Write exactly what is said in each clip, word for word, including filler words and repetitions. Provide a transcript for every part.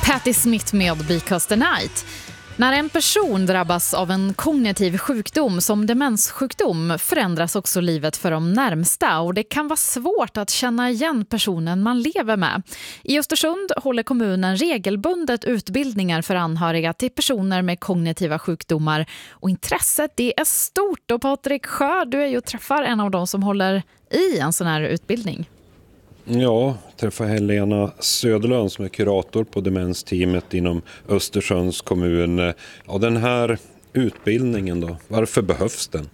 Patti Smith med Because the Night. När en person drabbas av en kognitiv sjukdom som demenssjukdom förändras också livet för de närmsta och det kan vara svårt att känna igen personen man lever med. I Östersund håller kommunen regelbundet utbildningar för anhöriga till personer med kognitiva sjukdomar och intresset det är stort. Och Patrik Sjö, du är ju och träffar en av dem som håller i en sån här utbildning. Ja, träffar Helena Söderlund som är kurator på demensteamet inom Östersunds kommun. Ja, den här utbildningen då, varför behövs den?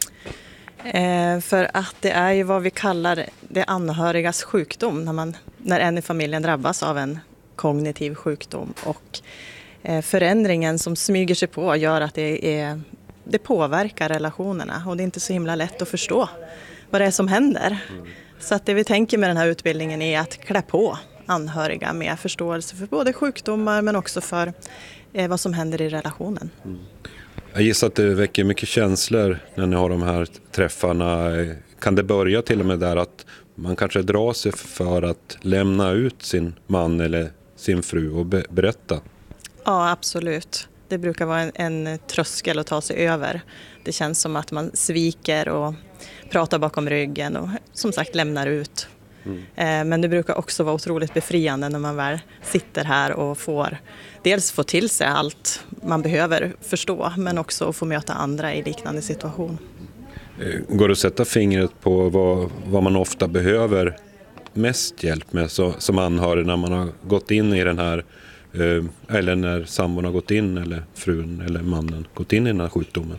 Eh, för att det är ju vad vi kallar det anhörigas sjukdom när, man, när en i familjen drabbas av en kognitiv sjukdom. Och eh, förändringen som smyger sig på gör att det, är, det påverkar relationerna och det är inte så himla lätt att förstå vad det är som händer. Mm. Så att det vi tänker med den här utbildningen är att klä på anhöriga med förståelse för både sjukdomar men också för eh, vad som händer i relationen. Mm. Jag gissar att det väcker mycket känslor när ni har de här träffarna. Kan det börja till och med där att man kanske drar sig för att lämna ut sin man eller sin fru och be- berätta? Ja, absolut. Det brukar vara en, en tröskel att ta sig över. Det känns som att man sviker och pratar bakom ryggen och som sagt lämnar ut. Mm. Eh, men det brukar också vara otroligt befriande när man väl sitter här och får dels få till sig allt man behöver förstå men också få möta andra i liknande situation. Går det att sätta fingret på vad, vad man ofta behöver mest hjälp med så, som anhörig när man har gått in i den här eh, eller när sambon har gått in eller frun eller mannen gått in i den här sjukdomen?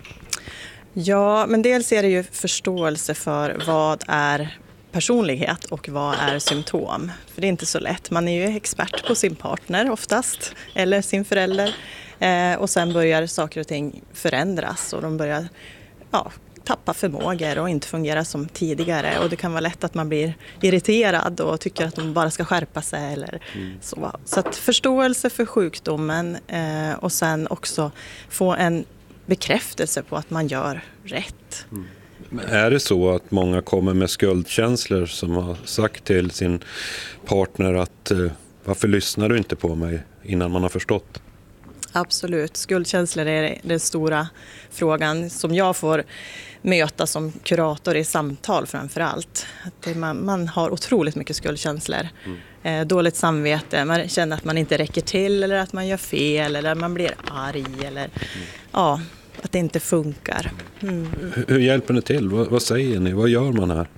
Ja, men dels är det ju förståelse för vad är personlighet och vad är symptom. För det är inte så lätt. Man är ju expert på sin partner oftast, eller sin förälder. Eh, och sen börjar saker och ting förändras och de börjar ja, tappa förmågor och inte fungera som tidigare. Och det kan vara lätt att man blir irriterad och tycker att de bara ska skärpa sig. Eller mm. så. Så att förståelse för sjukdomen eh, och sen också få en bekräftelse på att man gör rätt. Mm. Är det så att många kommer med skuldkänslor som har sagt till sin partner att eh, varför lyssnar du inte på mig innan man har förstått? Absolut. Skuldkänslor är den stora frågan som jag får möta som kurator i samtal framför allt. Att man, man har otroligt mycket skuldkänslor. Mm. Eh, dåligt samvete, man känner att man inte räcker till eller att man gör fel eller att man blir arg eller mm. ja, att det inte funkar. Mm. Hur, hur hjälper ni till? Vad, vad säger ni? Vad gör man här?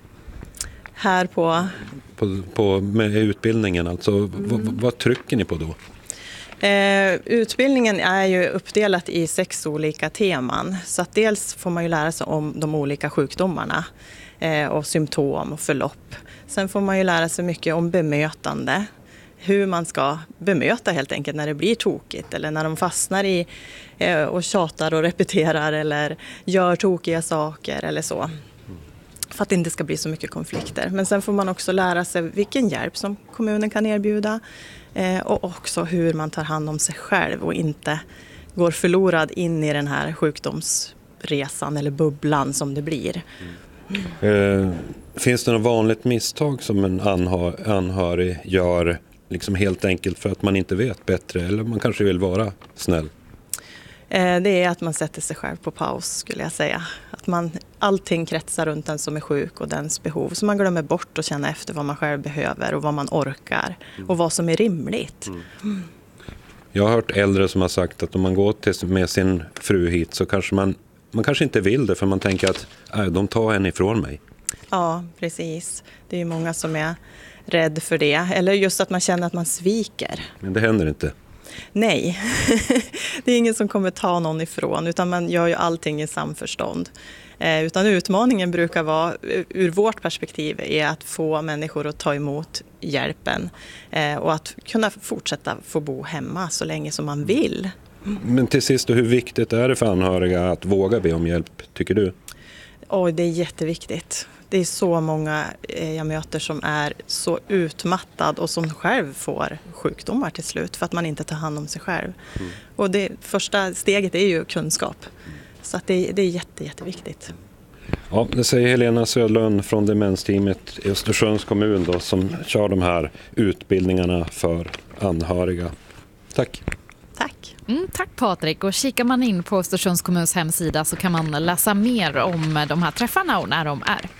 Här på? på, på med utbildningen, alltså mm. vad, vad trycker ni på då? Eh, utbildningen är ju uppdelat i sex olika teman. Så att dels får man ju lära sig om de olika sjukdomarna eh, och symptom och förlopp. Sen får man ju lära sig mycket om bemötande. Hur man ska bemöta helt enkelt när det blir tokigt eller när de fastnar i eh, och tjatar och repeterar eller gör tokiga saker eller så. För att det inte ska bli så mycket konflikter. Men sen får man också lära sig vilken hjälp som kommunen kan erbjuda. Eh, och också hur man tar hand om sig själv och inte går förlorad in i den här sjukdomsresan eller bubblan som det blir. Mm. Eh, finns det något vanligt misstag som en anhör- anhörig gör liksom helt enkelt för att man inte vet bättre eller man kanske vill vara snäll? Eh, det är att man sätter sig själv på paus skulle jag säga. Att man, allting kretsar runt den som är sjuk och dens behov. Så man glömmer bort att känna efter vad man själv behöver och vad man orkar mm. och vad som är rimligt. Mm. Mm. Jag har hört äldre som har sagt att om man går till, med sin fru hit så kanske man, man kanske inte vill det för man tänker att äh, de tar en ifrån mig. Ja, precis. Det är ju många som är rädd för det. Eller just att man känner att man sviker. Men det händer inte. Nej, det är ingen som kommer ta någon ifrån utan man gör ju allting i samförstånd. Eh, utan utmaningen brukar vara, ur vårt perspektiv, är att få människor att ta emot hjälpen eh, och att kunna fortsätta få bo hemma så länge som man vill. Mm. Men till sist, hur viktigt är det för anhöriga att våga be om hjälp, tycker du? Oh, det är jätteviktigt. Det är så många jag möter som är så utmattad och som själv får sjukdomar till slut för att man inte tar hand om sig själv. Mm. Och det första steget är ju kunskap. Mm. Så att det, det är jätte, jätteviktigt. Ja, det säger Helena Söderlund från demensteamet i Östersunds kommun då, som kör de här utbildningarna för anhöriga. Tack. Tack. Mm, tack Patrik. Och kikar man in på Östersunds kommuns hemsida så kan man läsa mer om de här träffarna och när de är.